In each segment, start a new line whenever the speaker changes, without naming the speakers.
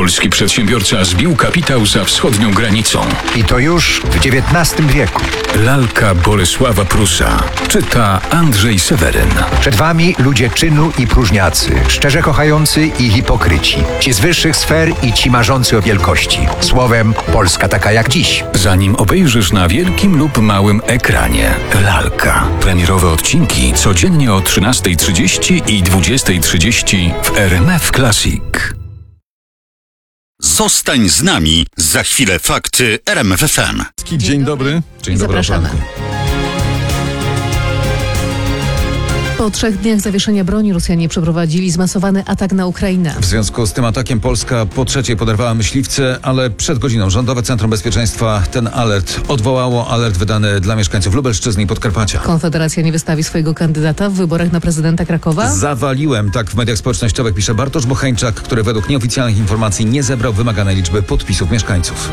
Polski przedsiębiorca zbił kapitał za wschodnią granicą.
I to już w XIX wieku.
Lalka Bolesława Prusa. Czyta Andrzej Seweryn.
Przed wami ludzie czynu i próżniacy, szczerze kochający i hipokryci, ci z wyższych sfer i ci marzący o wielkości. Słowem, Polska taka jak dziś.
Zanim obejrzysz na wielkim lub małym ekranie. Lalka. Premierowe odcinki codziennie o 13:30 i 20:30 w RMF Classic.
Zostań z nami. Za chwilę fakty RMF FM.
Dzień dobry. Dzień dobry.
Zapraszamy. Po 3 dniach zawieszenia broni Rosjanie przeprowadzili zmasowany atak na Ukrainę.
W związku z tym atakiem Polska po trzeciej poderwała myśliwce, ale przed godziną Rządowe Centrum Bezpieczeństwa ten alert odwołało. Alert wydany dla mieszkańców Lubelszczyzny i Podkarpacia.
Konfederacja nie wystawi swojego kandydata w wyborach na prezydenta Krakowa?
Zawaliłem, tak w mediach społecznościowych pisze Bartosz Bocheńczak, który według nieoficjalnych informacji nie zebrał wymaganej liczby podpisów mieszkańców.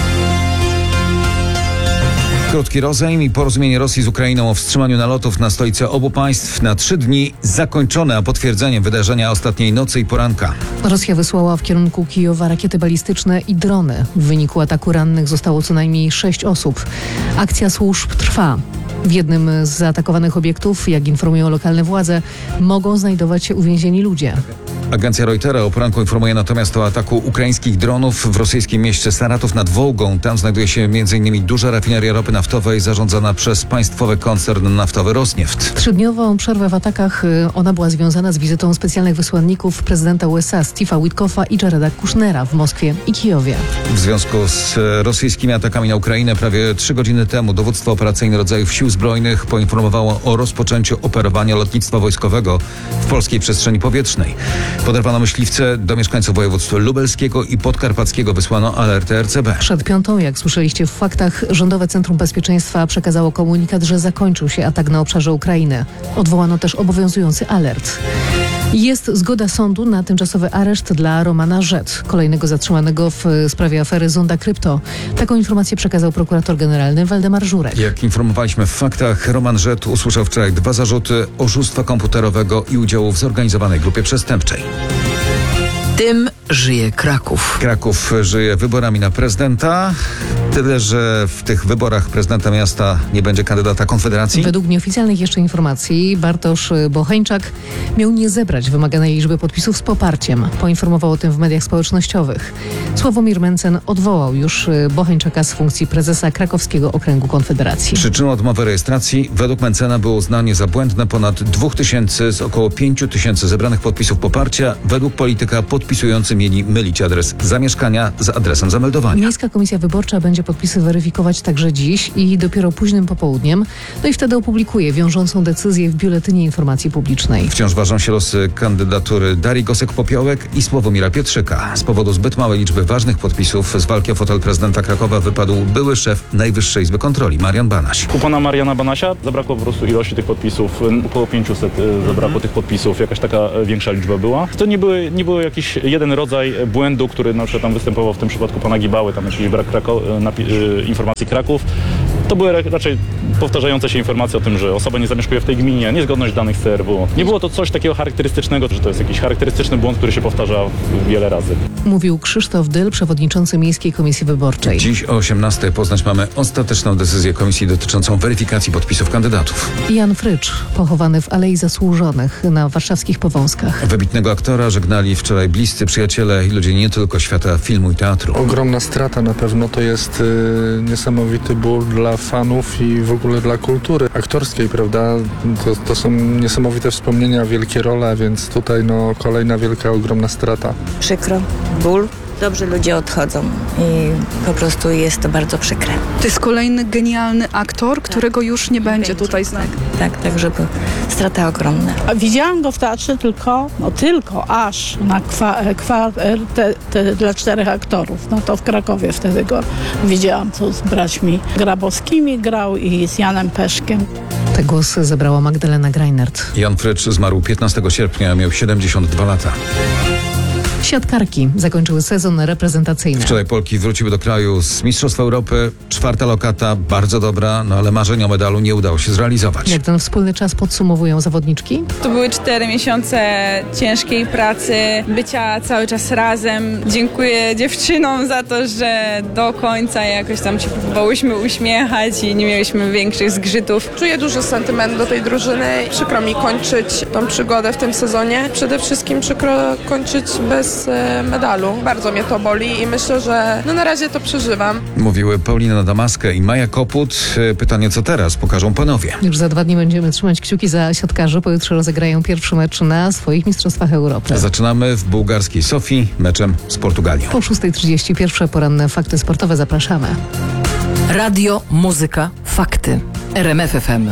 Krótki rozejm i porozumienie Rosji z Ukrainą o wstrzymaniu nalotów na stolice obu państw na 3 dni zakończone, a potwierdzeniem wydarzenia ostatniej nocy i poranka.
Rosja wysłała w kierunku Kijowa rakiety balistyczne i drony. W wyniku ataku rannych zostało co najmniej 6 osób. Akcja służb trwa. W jednym z zaatakowanych obiektów, jak informują lokalne władze, mogą znajdować się uwięzieni ludzie.
Agencja Reutera o poranku informuje natomiast o ataku ukraińskich dronów w rosyjskim mieście Saratów nad Wołgą. Tam znajduje się m.in. duża rafineria ropy naftowej zarządzana przez państwowy koncern naftowy Rosnieft.
3-dniową przerwę w atakach ona była związana z wizytą specjalnych wysłanników prezydenta USA Steve'a Witkoffa i Jareda Kushnera w Moskwie i Kijowie.
W związku z rosyjskimi atakami na Ukrainę prawie 3 godziny temu dowództwo operacyjne rodzajów sił zbrojnych poinformowało o rozpoczęciu operowania lotnictwa wojskowego w polskiej przestrzeni powietrznej. Poderwano myśliwce. Do mieszkańców województw lubelskiego i podkarpackiego wysłano alerty RCB.
Przed 5, jak słyszeliście w faktach, Rządowe Centrum Bezpieczeństwa przekazało komunikat, że zakończył się atak na obszarze Ukrainy. Odwołano też obowiązujący alert. Jest zgoda sądu na tymczasowy areszt dla Romana Rzet, kolejnego zatrzymanego w sprawie afery Zonda Krypto. Taką informację przekazał prokurator generalny Waldemar Żurek.
Jak informowaliśmy w faktach, Roman Rzet usłyszał wczoraj 2 zarzuty oszustwa komputerowego i udziału w zorganizowanej grupie przestępczej.
Tym żyje Kraków.
Kraków żyje wyborami na prezydenta, tyle że w tych wyborach prezydenta miasta nie będzie kandydata Konfederacji.
Według nieoficjalnych jeszcze informacji Bartosz Bocheńczak miał nie zebrać wymaganej liczby podpisów z poparciem. Poinformował o tym w mediach społecznościowych. Sławomir Mencen odwołał już Bocheńczaka z funkcji prezesa Krakowskiego Okręgu Konfederacji.
Przyczyną odmowy rejestracji według Mencena było uznanie za błędne ponad 2000 z około 5000 zebranych podpisów poparcia. Według polityka podpisujący mieli mylić adres zamieszkania z adresem zameldowania.
Miejska Komisja Wyborcza będzie podpisy weryfikować także dziś i dopiero późnym popołudniem. No i wtedy opublikuje wiążącą decyzję w Biuletynie Informacji Publicznej.
Wciąż ważą się losy kandydatury Darii Gosek-Popiołek i Sławomira Pietrzyka. Z powodu zbyt małej liczby ważnych podpisów z walki o fotel prezydenta Krakowa wypadł były szef Najwyższej Izby Kontroli, Marian Banaś.
U pana Mariana Banasia zabrakło po prostu ilości tych podpisów, około 500 zabrakło tych podpisów, jakaś taka większa liczba była. To nie było jakiś jeden rodzaj błędu, który na przykład tam występował w tym przypadku pana Gibały, tam jakiś brak informacji Kraków. To były raczej powtarzające się informacje o tym, że osoba nie zamieszkuje w tej gminie, niezgodność danych z CRW. Nie było to coś takiego charakterystycznego, że to jest jakiś charakterystyczny błąd, który się powtarza wiele razy.
Mówił Krzysztof Dyl, przewodniczący Miejskiej Komisji Wyborczej.
Dziś o 18:00 poznać mamy ostateczną decyzję komisji dotyczącą weryfikacji podpisów kandydatów.
Jan Frycz, pochowany w Alei Zasłużonych na warszawskich Powązkach.
Wybitnego aktora żegnali wczoraj bliscy przyjaciele i ludzie nie tylko świata filmu i teatru.
Ogromna strata na pewno, to jest niesamowity ból dla fanów i w ogóle dla kultury aktorskiej, prawda? To są niesamowite wspomnienia, wielkie role, więc tutaj kolejna wielka, ogromna strata.
Przykro, ból. Dobrze ludzie odchodzą i po prostu jest to bardzo przykre.
To jest kolejny genialny aktor, którego już nie będzie tutaj z nami.
Tak, żeby strata ogromna.
A widziałam go w teatrze tylko aż na dla 4 aktorów. No to w Krakowie wtedy go widziałam, co z braćmi Grabowskimi grał i z Janem Peszkiem.
Te głosy zebrała Magdalena Greinert.
Jan Frycz zmarł 15 sierpnia, miał 72 lata.
Siatkarki zakończyły sezon reprezentacyjny.
Wczoraj Polki wróciły do kraju z Mistrzostw Europy. 4. lokata, bardzo dobra, no ale marzenia o medalu nie udało się zrealizować.
Jak ten wspólny czas podsumowują zawodniczki?
To były 4 miesiące ciężkiej pracy, bycia cały czas razem. Dziękuję dziewczynom za to, że do końca jakoś tam się próbowałyśmy uśmiechać i nie mieliśmy większych zgrzytów.
Czuję duży sentyment do tej drużyny. Przykro mi kończyć tą przygodę w tym sezonie. Przede wszystkim przykro kończyć bez medalu. Bardzo mnie to boli i myślę, że na razie to przeżywam.
Mówiły Paulina Damaskę i Maja Koput. Pytanie, co teraz? Pokażą panowie.
Już za 2 dni będziemy trzymać kciuki za siatkarzy. Pojutrze rozegrają pierwszy mecz na swoich Mistrzostwach Europy.
Zaczynamy w bułgarskiej Sofii meczem z Portugalią.
Po 6:31 poranne fakty sportowe. Zapraszamy.
Radio, muzyka, fakty. RMF FM.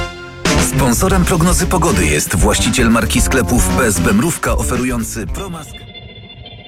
Sponsorem prognozy pogody jest właściciel marki sklepów BSB Mrówka oferujący promask.